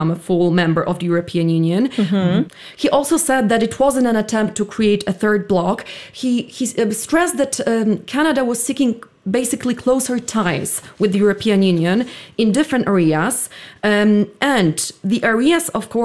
a full member of the European Union. He also said that it wasn't an attempt to create a third bloc. He stressed that Canada was seeking basically closer ties with the European Union in different areas. And the areas, of course,